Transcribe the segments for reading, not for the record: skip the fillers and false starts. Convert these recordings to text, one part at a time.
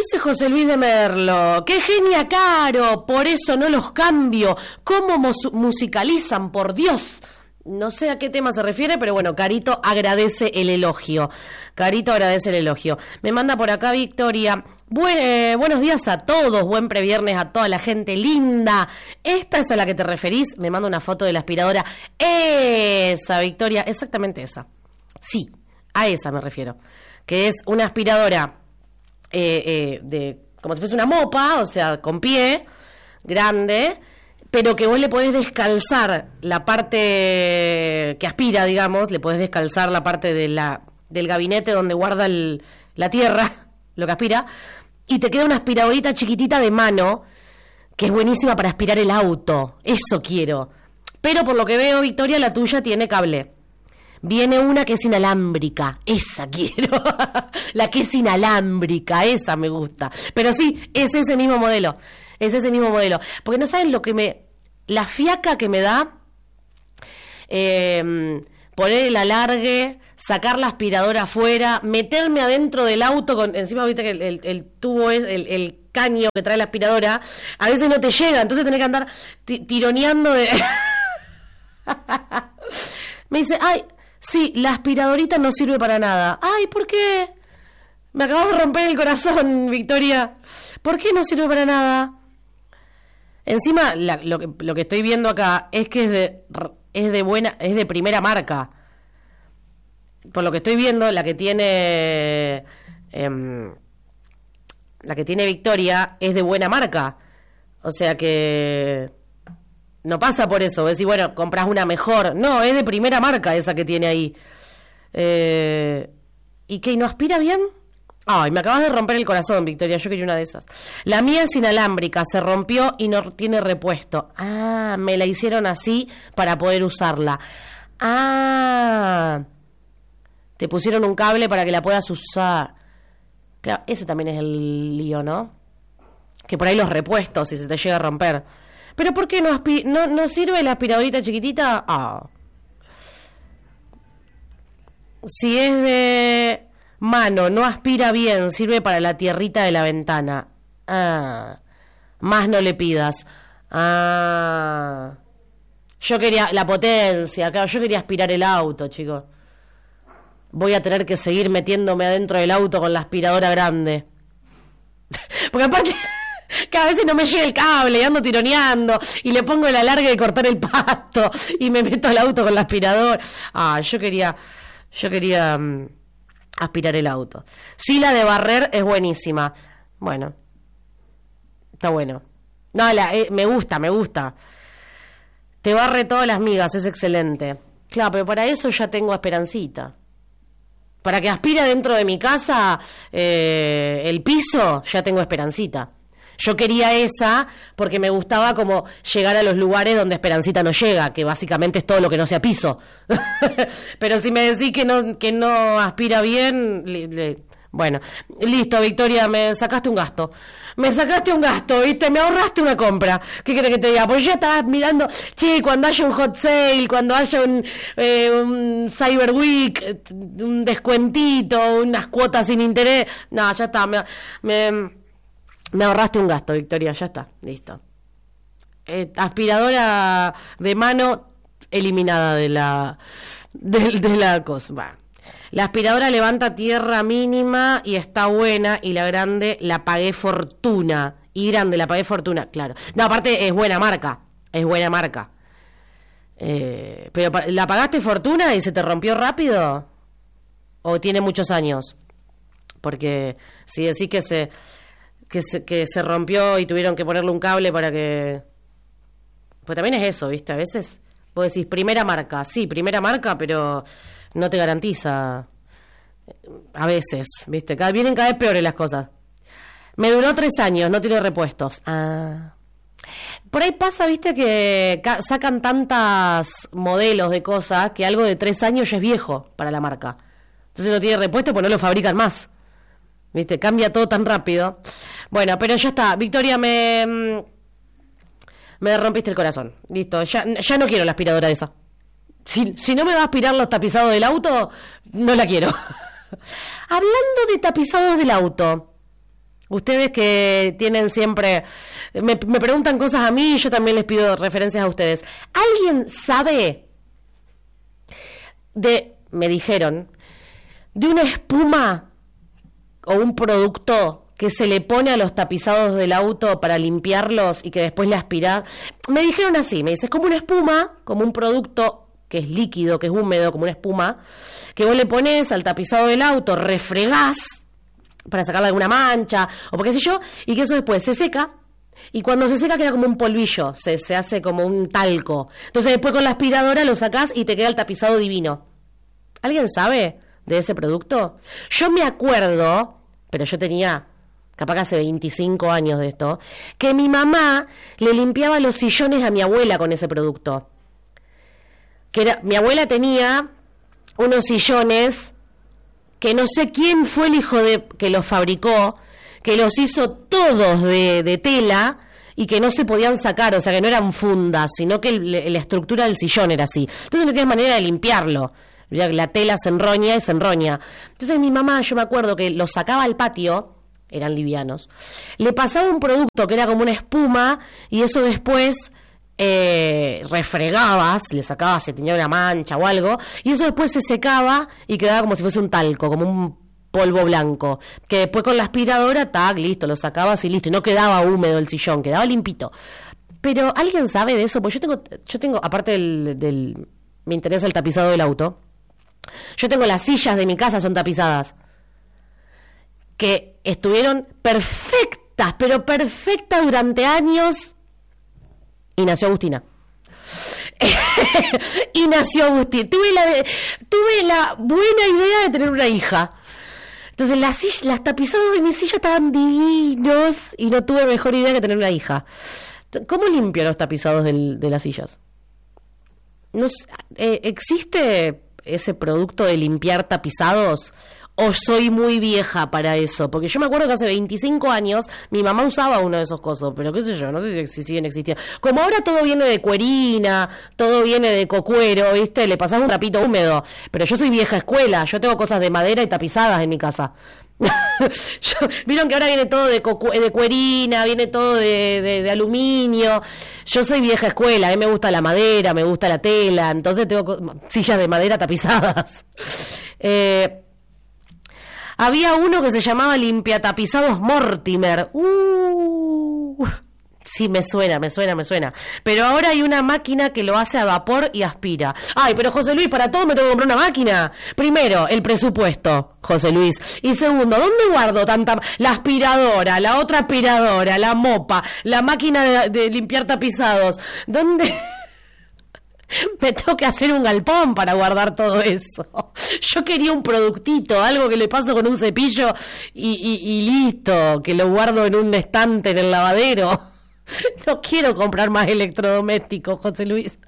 Dice José Luis de Merlo, ¡qué genia Caro! Por eso no los cambio. ¿Cómo musicalizan, por Dios? No sé a qué tema se refiere, pero bueno, Carito agradece el elogio. Carito agradece el elogio. Me manda por acá Victoria. Buenos días a todos, buen previernes a toda la gente linda. ¿Esta es a la que te referís? Me manda una foto de la aspiradora. Esa, Victoria, exactamente esa. Sí, a esa me refiero. Que es una aspiradora como si fuese una mopa, o sea, con pie, grande, pero que vos le podés descalzar la parte que aspira, digamos, le podés descalzar la parte del gabinete donde guarda la tierra, lo que aspira, y te queda una aspiradorita chiquitita de mano, que es buenísima para aspirar el auto. Eso quiero. Pero por lo que veo, Victoria, la tuya tiene cable. Viene una que es inalámbrica, esa quiero, la que es inalámbrica, esa me gusta. Pero sí, es ese mismo modelo, porque no saben la fiaca que me da poner el alargue, sacar la aspiradora afuera, meterme adentro del auto, encima viste que el tubo es el caño que trae la aspiradora, a veces no te llega, entonces tenés que andar tironeando de... Me dice, ay... Sí, la aspiradorita no sirve para nada. Ay, ¿por qué? Me acabas de romper el corazón, Victoria. ¿Por qué no sirve para nada? Encima, lo que estoy viendo acá es que es de primera marca. Por lo que estoy viendo, la que tiene Victoria es de buena marca. O sea que... No pasa por eso, decís, bueno, compras una mejor. No, es de primera marca esa que tiene ahí. ¿Y qué? ¿No aspira bien? Ay, me acabas de romper el corazón, Victoria, yo quería una de esas. La mía es inalámbrica, se rompió y no tiene repuesto. Ah, me la hicieron así para poder usarla. Ah, te pusieron un cable para que la puedas usar. Claro, ese también es el lío, ¿no? Que por ahí los repuestos, si se te llega a romper. ¿Pero por qué no sirve la aspiradorita chiquitita? Ah. Si es de mano, no aspira bien, sirve para la tierrita de la ventana. Ah. Más no le pidas. Ah. Yo quería la potencia, claro, yo quería aspirar el auto, chicos. Voy a tener que seguir metiéndome adentro del auto con la aspiradora grande. Porque aparte... que a veces no me llega el cable y ando tironeando y le pongo el alargue de cortar el pasto y me meto al auto con la aspiradora. Ah, yo quería aspirar el auto. Sí, la de barrer es buenísima. Bueno, está bueno. No, me gusta. Te barre todas las migas, es excelente. Claro, pero para eso ya tengo Esperancita. Para que aspire dentro de mi casa el piso, ya tengo Esperancita. Yo quería esa porque me gustaba como llegar a los lugares donde Esperancita no llega, que básicamente es todo lo que no sea piso. Pero si me decís que no aspira bien, bueno, listo, Victoria, me sacaste un gasto, ¿viste? Me ahorraste una compra. ¿Qué querés que te diga? Pues ya estabas mirando, che, cuando haya un hot sale, cuando haya un Cyber Week, un descuentito, unas cuotas sin interés. No, ya está, me ahorraste un gasto, Victoria, ya está, listo. Aspiradora de mano eliminada de la cosa. Bah. La aspiradora levanta tierra mínima y está buena, y la grande la pagué fortuna. Y grande la pagué fortuna, claro. No, aparte es buena marca. Pero ¿la pagaste fortuna y se te rompió rápido? ¿O tiene muchos años? Porque si decís que se rompió y tuvieron que ponerle un cable para que... Pues también es eso, ¿viste? A veces vos decís primera marca, sí, primera marca, pero no te garantiza. A veces, ¿viste? Vienen cada vez peores las cosas. Me duró 3 años, no tiene repuestos. Ah. Por ahí pasa, ¿viste? Que sacan tantos modelos de cosas que algo de 3 años ya es viejo para la marca. Entonces no tiene repuesto, pues no lo fabrican más. ¿Viste? Cambia todo tan rápido. Bueno, pero ya está. Victoria, me rompiste el corazón. Listo, ya no quiero la aspiradora esa. Si no me va a aspirar los tapizados del auto, no la quiero. Hablando de tapizados del auto, Ustedes que tienen siempre... Me preguntan cosas a mí y yo también les pido referencias a ustedes. ¿Alguien sabe me dijeron, de una espuma o un producto que se le pone a los tapizados del auto para limpiarlos y que después le aspirás? Me dijeron así, me dice, es como una espuma, como un producto que es líquido, que es húmedo, como una espuma, que vos le pones al tapizado del auto, refregás para sacarle alguna mancha, o por qué sé yo, y que eso después se seca, y cuando se seca queda como un polvillo, se hace como un talco. Entonces después con la aspiradora lo sacás y te queda el tapizado divino. ¿Alguien sabe de ese producto? Yo me acuerdo, pero yo tenía, capaz que hace 25 años de esto, que mi mamá le limpiaba los sillones a mi abuela con ese producto. Mi abuela tenía unos sillones que no sé quién fue el hijo que los fabricó, que los hizo todos de tela y que no se podían sacar, o sea que no eran fundas, sino que la estructura del sillón era así. Entonces no tenías manera de limpiarlo. La tela se enroña y se enroña. Entonces mi mamá, yo me acuerdo que los sacaba al patio, eran livianos, le pasaba un producto que era como una espuma y eso después refregabas, le sacabas si tenía una mancha o algo, y eso después se secaba y quedaba como si fuese un talco, como un polvo blanco, que después con la aspiradora, tac, listo, lo sacabas y listo, y no quedaba húmedo el sillón, quedaba limpito. Pero ¿alguien sabe de eso? Pues yo tengo aparte me interesa el tapizado del auto, yo tengo las sillas de mi casa, son tapizadas, que estuvieron perfectas, pero perfectas durante años. Y nació Agustina. Y nació Agustina. Tuve la buena idea de tener una hija. Entonces las tapizados de mi silla estaban divinos y no tuve mejor idea que tener una hija. ¿Cómo limpio los tapizados de las sillas? No sé, ¿existe ese producto de limpiar tapizados? ¿O soy muy vieja para eso? Porque yo me acuerdo que hace 25 años mi mamá usaba uno de esos cosas, pero qué sé yo, no sé si siguen existiendo. Como ahora todo viene de cuerina, todo viene de cocuero, ¿viste? Le pasás un trapito húmedo. Pero yo soy vieja escuela, yo tengo cosas de madera y tapizadas en mi casa. Vieron que ahora viene todo de cuerina, viene todo de aluminio. Yo soy vieja escuela, a mí me gusta la madera, me gusta la tela, entonces tengo sillas de madera tapizadas. Había uno que se llamaba Limpiatapizados Mortimer. Sí, me suena. Pero ahora hay una máquina que lo hace a vapor y aspira. Ay, pero José Luis, para todo me tengo que comprar una máquina. Primero, el presupuesto, José Luis. Y segundo, ¿dónde guardo la aspiradora, la otra aspiradora, la mopa, la máquina de limpiar tapizados? ¿Dónde? Me tengo que hacer un galpón para guardar todo eso. Yo quería un productito, algo que le paso con un cepillo y listo, que lo guardo en un estante en el lavadero. No quiero comprar más electrodomésticos, José Luis.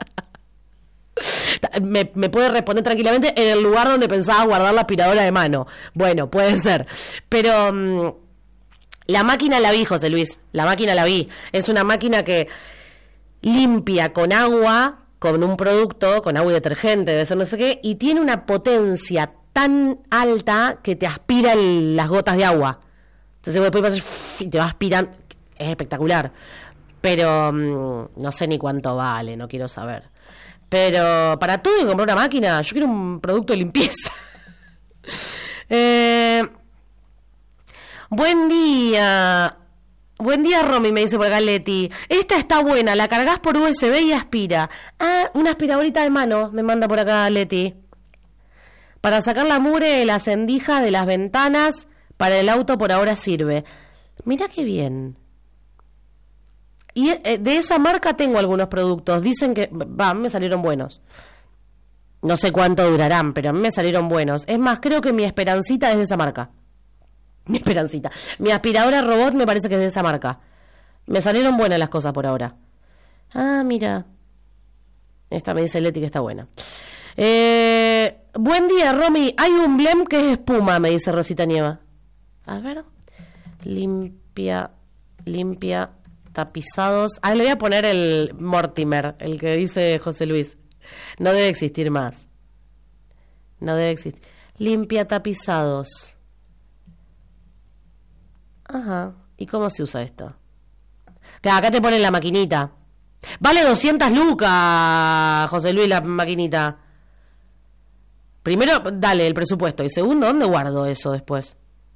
Me puede responder tranquilamente en el lugar donde pensaba guardar la aspiradora de mano. Bueno, puede ser. Pero la máquina la vi, José Luis. La máquina la vi. Es una máquina que limpia con agua, con un producto, con agua y detergente, debe ser no sé qué, y tiene una potencia tan alta que te aspira las gotas de agua. Entonces después pasas y te va aspirando. Es espectacular. Pero no sé ni cuánto vale, no quiero saber. Pero para todo hay que comprar una máquina. Yo quiero un producto de limpieza. Buen día. Buen día, Romy, me dice por acá Leti. Esta está buena, la cargas por USB y aspira. Ah, una aspiradorita de mano, me manda por acá Leti. Para sacar la mugre de las endijas de las ventanas, para el auto por ahora sirve. Mirá qué bien. Y de esa marca tengo algunos productos. Dicen que, me salieron buenos. No sé cuánto durarán, pero a mí me salieron buenos. Es más, creo que mi Esperancita es de esa marca. Mi Esperancita. Mi aspiradora robot me parece que es de esa marca. Me salieron buenas las cosas por ahora. Ah, mira. Esta me dice Leti que está buena. Buen día, Romy. Hay un blem que es espuma, me dice Rosita Nieva. A ver. Limpia tapizados. Ah, le voy a poner el Mortimer, el que dice José Luis. No debe existir más. No debe existir. Limpia tapizados. Ajá. ¿Y cómo se usa esto? Claro, acá te ponen la maquinita. Vale 200 lucas, José Luis, la maquinita. Primero, dale el presupuesto. Y segundo, ¿dónde guardo eso después?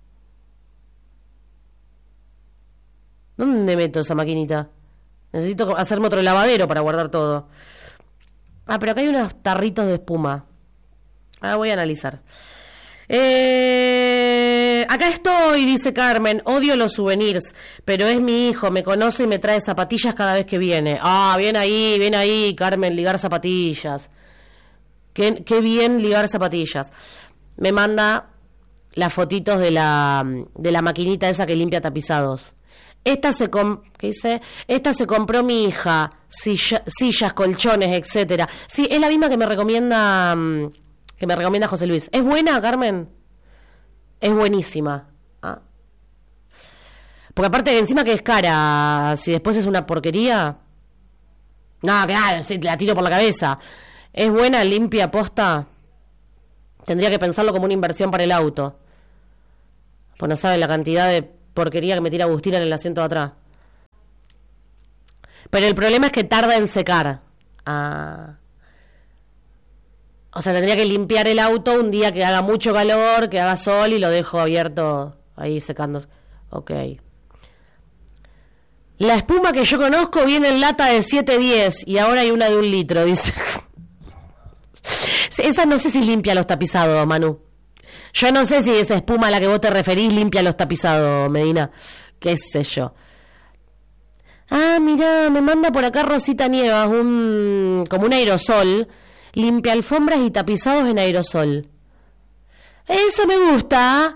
¿Dónde meto esa maquinita? Necesito hacerme otro lavadero para guardar todo. Ah, pero acá hay unos tarritos de espuma. Ah, voy a analizar. Acá estoy, dice Carmen. Odio los souvenirs, pero es mi hijo, me conoce y me trae zapatillas cada vez que viene. Ah, bien ahí, Carmen, ligar zapatillas. Qué bien ligar zapatillas. Me manda las fotitos de la maquinita esa que limpia tapizados. ¿Qué dice? Esta se compró mi hija, sillas, colchones, etcétera. Sí, es la misma que me recomienda José Luis. ¿Es buena, Carmen? Es buenísima. Ah. Porque aparte encima que es cara, si después es una porquería. No, claro, sí, la tiro por la cabeza. ¿Es buena, limpia, posta? Tendría que pensarlo como una inversión para el auto. Pues no sabe la cantidad de porquería que me tira Agustina en el asiento de atrás. Pero el problema es que tarda en secar. Ah. O sea, tendría que limpiar el auto un día que haga mucho calor, que haga sol y lo dejo abierto ahí secando. Ok. La espuma que yo conozco viene en lata de 710 y ahora hay una de 1 litro, dice. Esa no sé si limpia los tapizados, Manu. Yo no sé si esa espuma a la que vos te referís limpia los tapizados, Medina. Qué sé yo. Ah, mirá, me manda por acá Rosita Nievas como un aerosol. Limpia alfombras y tapizados en aerosol. Eso me gusta.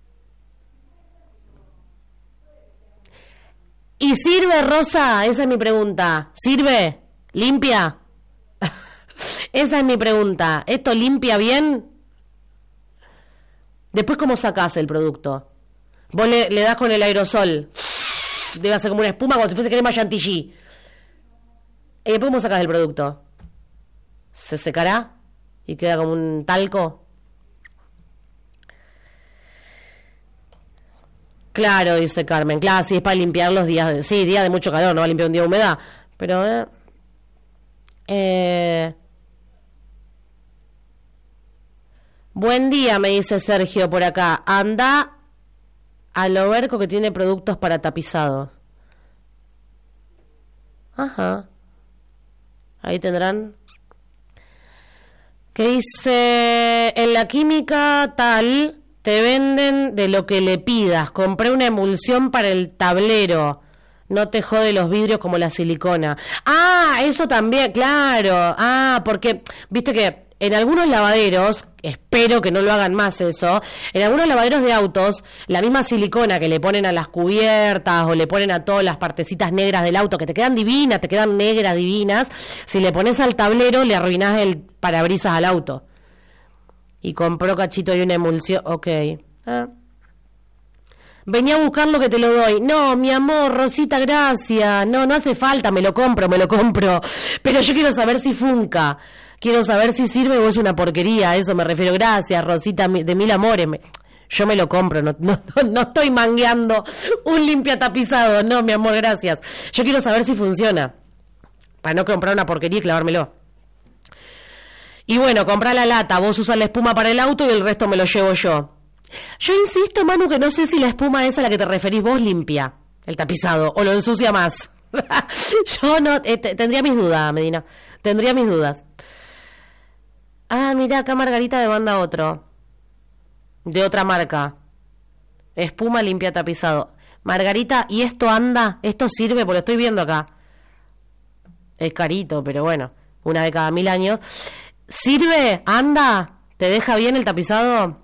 ¿Y sirve, Rosa? Esa es mi pregunta. ¿Sirve? ¿Limpia? Esa es mi pregunta. ¿Esto limpia bien? Después, ¿cómo sacás el producto? Vos le das con el aerosol. Debe hacer como una espuma como si fuese crema chantilly. ¿Y después cómo sacás el producto? ¿Se secará? ¿Y queda como un talco? Claro, dice Carmen. Claro, sí, es para limpiar los días de... Sí, días de mucho calor, no va a limpiar un día de humedad. Pero... Buen día, me dice Sergio por acá. Anda a Loberco que tiene productos para tapizados. Ajá. Ahí tendrán... Que dice, en la química tal, te venden de lo que le pidas. Compré una emulsión para el tablero. No te jode los vidrios como la silicona. Ah, eso también, claro. Ah, porque, viste que en algunos lavaderos, espero que no lo hagan más eso, en algunos lavaderos de autos, la misma silicona que le ponen a las cubiertas o le ponen a todas las partecitas negras del auto, que te quedan divinas, te quedan negras divinas, si le pones al tablero le arruinás el parabrisas al auto. Y compró cachito y una emulsión, ok. Ah. Venía a buscar lo que te lo doy. No, mi amor, Rosita, gracias. No hace falta, me lo compro. Pero yo quiero saber si funca. Quiero saber si sirve o es una porquería. A eso me refiero. Gracias, Rosita, de mil amores. Yo me lo compro. No estoy mangueando un limpiatapizado. No, mi amor, gracias. Yo quiero saber si funciona. Para no comprar una porquería y clavármelo. Y bueno, comprá la lata. Vos usás la espuma para el auto y el resto me lo llevo yo. Yo insisto, Manu, que no sé si la espuma esa a la que te referís vos limpia el tapizado o lo ensucia más. Yo no, tendría mis dudas, Medina. Tendría mis dudas. Ah, mira, acá Margarita me manda otro. De otra marca. Espuma limpia tapizado. Margarita, ¿y esto anda? ¿Esto sirve? Porque lo estoy viendo acá. Es carito, pero bueno, una de cada 1000 años. ¿Sirve? ¿Anda? ¿Te deja bien el tapizado?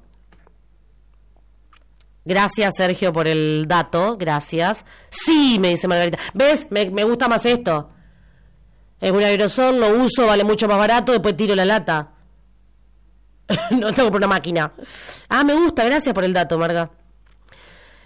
Gracias, Sergio, por el dato. Gracias. Sí, me dice Margarita. ¿Ves? Me gusta más esto. Es un aerosol, lo uso, vale mucho más barato, después tiro la lata. No tengo por una máquina. Ah, me gusta, gracias por el dato, Marga.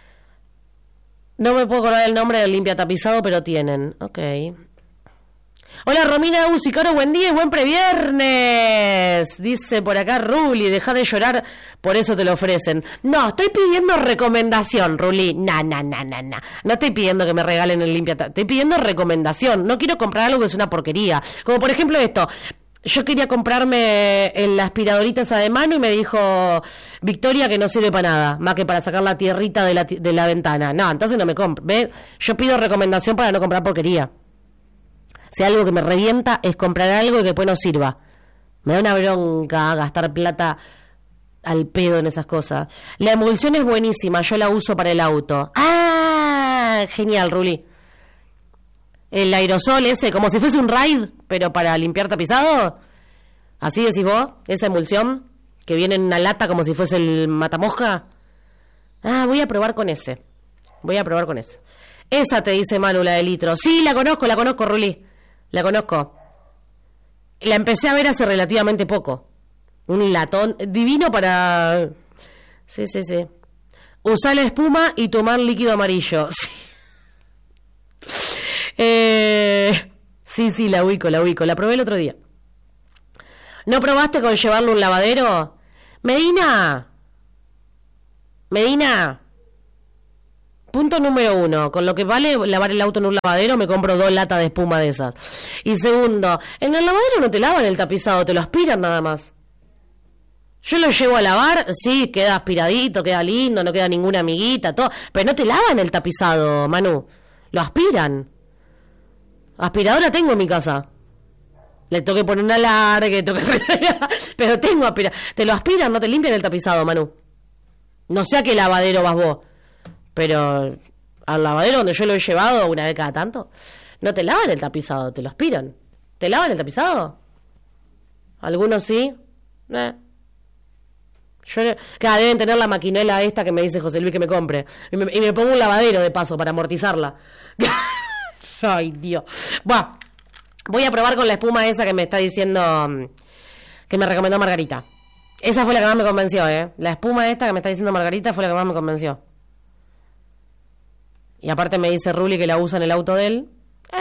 No me puedo acordar el nombre del limpiatapizado, pero tienen. Ok. Hola Romina Usicaro, buen día y buen previernes. Dice por acá Ruli, deja de llorar, por eso te lo ofrecen. No, estoy pidiendo recomendación, Ruli. No estoy pidiendo que me regalen el limpiatrapos. Estoy pidiendo recomendación. No quiero comprar algo que es una porquería. Como por ejemplo esto. Yo quería comprarme la aspiradorita esa de mano y me dijo Victoria que no sirve para nada, más que para sacar la tierrita de la ventana. No, entonces no me compro. ¿Ve? Yo pido recomendación para no comprar porquería. Si algo que me revienta es comprar algo y que después no sirva. Me da una bronca gastar plata al pedo en esas cosas. La emulsión es buenísima, yo la uso para el auto. ¡Ah! Genial, Ruli. El aerosol ese, como si fuese un Raid, pero para limpiar tapizado. Así decís vos, esa emulsión que viene en una lata como si fuese el matamosca. Ah, voy a probar con ese. Esa te dice Manu, la de litro. Sí, la conozco, Ruli. La conozco. La empecé a ver hace relativamente poco. Un latón divino para... Sí. Usar la espuma y tomar líquido amarillo. Sí. Sí, la ubico. La probé el otro día. ¿No probaste con llevarlo a un lavadero? Medina. Punto número 1. Con lo que vale lavar el auto en un lavadero, me compro 2 latas de espuma de esas. Y segundo, en el lavadero no te lavan el tapizado, te lo aspiran nada más. Yo lo llevo a lavar, sí, queda aspiradito, queda lindo, no queda ninguna amiguita, todo. Pero no te lavan el tapizado, Manu. Lo aspiran. Aspiradora tengo en mi casa. Le tengo que poner una larga, pero tengo aspiradora. Te lo aspiran, no te limpian el tapizado, Manu. No sé a qué lavadero vas vos, pero al lavadero donde yo lo he llevado una vez cada tanto, no te lavan el tapizado, te lo aspiran. ¿Te lavan el tapizado? Algunos sí. Claro, deben tener la maquinela esta que me dice José Luis que me compre. Y me pongo un lavadero de paso para amortizarla. Ay, Dios. Bueno, voy a probar con la espuma esa que me está diciendo, que me recomendó Margarita. Esa fue la que más me convenció, La espuma esta que me está diciendo Margarita fue la que más me convenció. Y aparte me dice Ruli que la usa en el auto de él.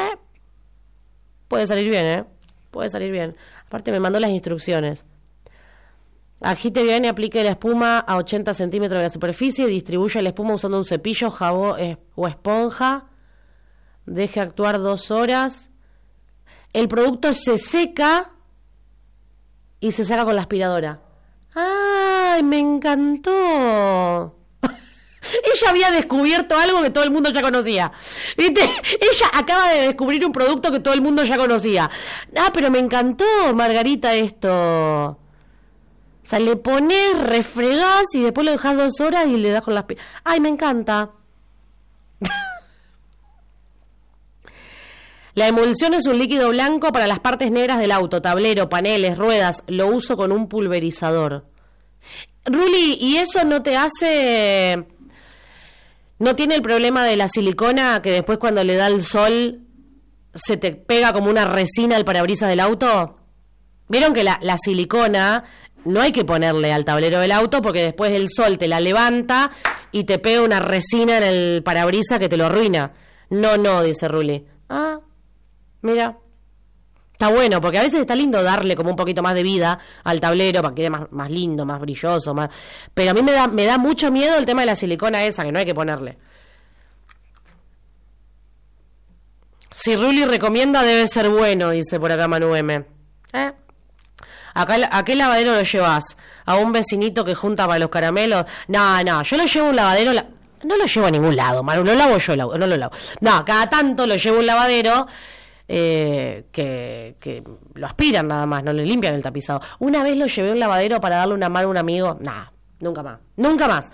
Puede salir bien, Puede salir bien. Aparte me mandó las instrucciones. Agite bien y aplique la espuma a 80 centímetros de la superficie. Distribuye la espuma usando un cepillo, jabón o esponja. Deje actuar 2 horas. El producto se seca y se saca con la aspiradora. ¡Ay, me encantó! Ella había descubierto algo que todo el mundo ya conocía. ¿Viste? Ella acaba de descubrir un producto que todo el mundo ya conocía. Ah, pero me encantó, Margarita, esto. O sea, le pones, refregás y después lo dejas 2 horas y le das con la aspiradora. ¡Ay, me encanta! La emulsión es un líquido blanco para las partes negras del auto, tablero, paneles, ruedas. Lo uso con un pulverizador. Ruli, ¿y eso no te hace... ¿No tiene el problema de la silicona que después cuando le da el sol se te pega como una resina al parabrisas del auto? ¿Vieron que la silicona no hay que ponerle al tablero del auto porque después el sol te la levanta y te pega una resina en el parabrisas que te lo arruina? No, dice Ruli. Ah, mira, está bueno, porque a veces está lindo darle como un poquito más de vida al tablero para que quede más lindo, más brilloso, más. Pero a mí me da mucho miedo el tema de la silicona esa, que no hay que ponerle. Si Ruli recomienda, debe ser bueno, dice por acá Manu M. ¿A qué lavadero lo llevas? ¿A un vecinito que junta para los caramelos? No, yo lo llevo a un lavadero... No lo llevo a ningún lado, Manu, lo lavo yo, no lo lavo. No, cada tanto lo llevo a un lavadero... que lo aspiran nada más, no le limpian el tapizado. Una vez lo llevé a un lavadero para darle una mano a un amigo. Nah, nunca más.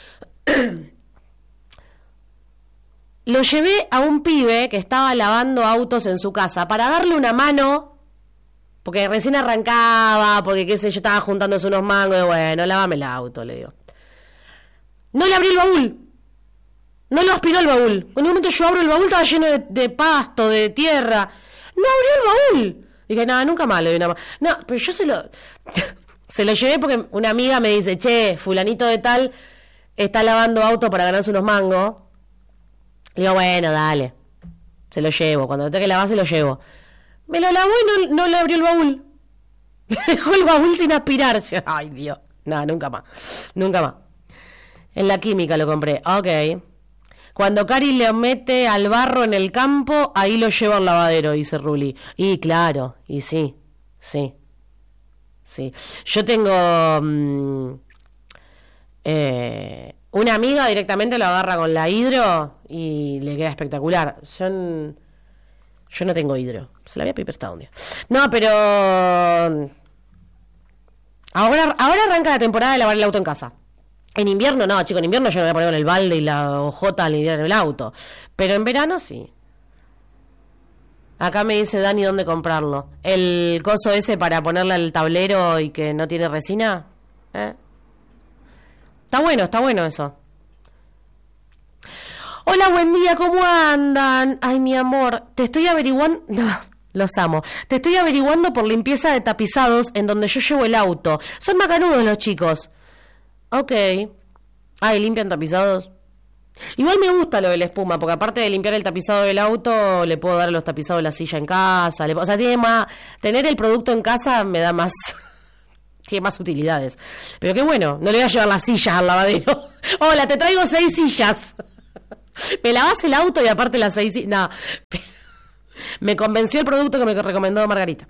Lo llevé a un pibe que estaba lavando autos en su casa para darle una mano, porque recién arrancaba, porque qué sé yo, estaba juntándose unos mangos. Y bueno, lávame el auto, le digo. No le abrí el baúl. No lo aspiró el baúl. En un momento yo abro el baúl, estaba lleno de pasto, de tierra. No abrió el baúl. Dije, nada, nunca más le doy una mano. No, pero yo se lo llevé porque una amiga me dice, che, fulanito de tal está lavando auto para ganarse unos mangos. Le digo, bueno, dale. Se lo llevo. Cuando lo tenga que lavar, se lo llevo. Me lo lavó y no le abrió el baúl. Dejó el baúl sin aspirar. Ay, Dios. No, nunca más. Nunca más. En la química lo compré. Ok. Cuando Cari le mete al barro en el campo, ahí lo lleva al lavadero, dice Ruli. Y claro, y sí. Yo tengo una amiga directamente lo agarra con la hidro y le queda espectacular. Yo no tengo hidro. Se la voy a pedir prestada un día. No, pero ahora arranca la temporada de lavar el auto en casa. En invierno no, chicos, en invierno yo me voy a poner con el balde y la hojota a limpiar el auto. Pero en verano sí. Acá me dice Dani dónde comprarlo. El coso ese para ponerle al tablero y que no tiene resina. Está bueno eso. Hola, buen día, ¿cómo andan? Ay, mi amor, te estoy averiguando... No, los amo. Te estoy averiguando por limpieza de tapizados en donde yo llevo el auto. Son macanudos los chicos. Ok. Ay, ¿limpian tapizados? Igual me gusta lo de la espuma, porque aparte de limpiar el tapizado del auto, le puedo dar los tapizados de la silla en casa. O sea, tener el producto en casa me da más... tiene más utilidades. Pero qué bueno, no le voy a llevar las sillas al lavadero. Hola, te traigo 6 sillas. Me lavas el auto y aparte las 6 sillas. No. Me convenció el producto que me recomendó Margarita.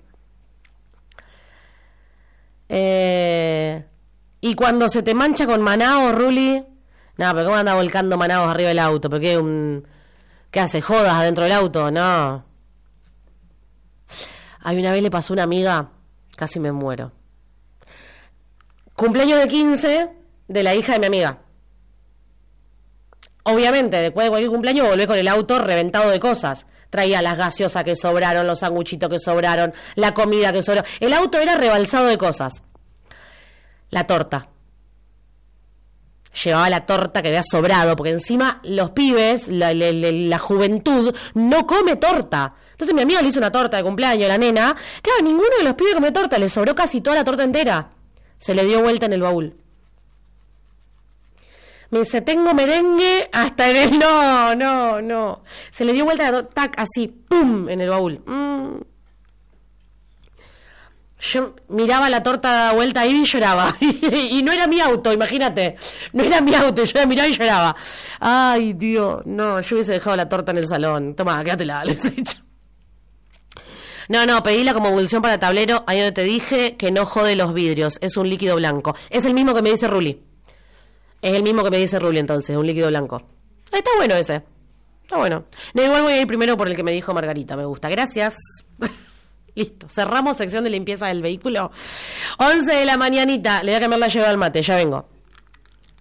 Y cuando se te mancha con manaos, Ruli. No, pero ¿cómo anda volcando manaos arriba del auto? ¿Pero qué hace? ¿Jodas adentro del auto? No. Ay, una vez le pasó a una amiga, casi me muero. Cumpleaños de 15 de la hija de mi amiga. Obviamente, después de cualquier cumpleaños volvé con el auto reventado de cosas. Traía las gaseosas que sobraron, los sanguchitos que sobraron, la comida que sobró. El auto era rebalsado de cosas. La torta. Llevaba la torta que había sobrado, porque encima los pibes, la juventud, no come torta. Entonces mi amiga le hizo una torta de cumpleaños a la nena. Claro, ninguno de los pibes come torta, le sobró casi toda la torta entera. Se le dio vuelta en el baúl. Me dice, tengo merengue hasta en el... No. Se le dio vuelta, tac, así, pum, en el baúl. Yo miraba la torta dada vuelta ahí y lloraba. Y no era mi auto, imagínate. No era mi auto, yo la miraba y lloraba. Ay, Dios, no, yo hubiese dejado la torta en el salón. Toma, quédatela, les he dicho. No, pedíla como emulsión para tablero, ahí donde te dije que no jode los vidrios, es un líquido blanco. Es el mismo que me dice Ruli. Es el mismo que me dice Ruli entonces, un líquido blanco. Está bueno ese. Está bueno. No, igual voy a ir primero por el que me dijo Margarita, me gusta. Gracias. Listo, cerramos sección de limpieza del vehículo. 11 de la mañanita, le voy a cambiar la llave al mate, ya vengo.